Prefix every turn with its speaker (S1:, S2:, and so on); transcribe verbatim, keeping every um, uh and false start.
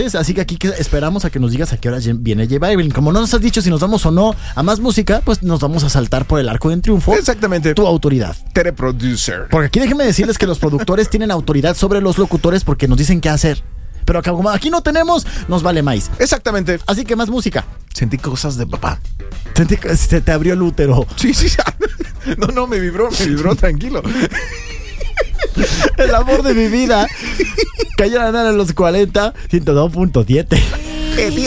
S1: es, así que aquí que esperamos a que nos digas a qué hora viene J Balvin. Como no nos has dicho si nos vamos o no a más música, pues nos vamos a saltar por el arco del triunfo.
S2: Exactamente.
S1: Tu autoridad.
S2: Tere Producer.
S1: Porque aquí déjenme decirles que los productores tienen autoridad sobre los locutores porque nos dicen qué hacer. Pero como aquí no tenemos, nos vale más.
S2: Exactamente.
S1: Así que más música.
S2: Sentí cosas de papá.
S1: Sentí que se te abrió el útero.
S2: Sí, sí. No, no, me vibró, me vibró, tranquilo.
S1: El amor de mi vida. Cayó la nana a los cuarenta, ciento dos punto siete.